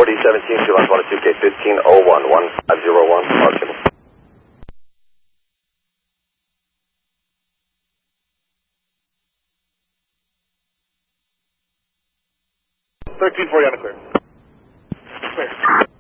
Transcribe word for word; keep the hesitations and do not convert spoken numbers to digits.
D seventeen, two one two K fifteen oh one one five zero one. thirteen forty on the clear. Clear.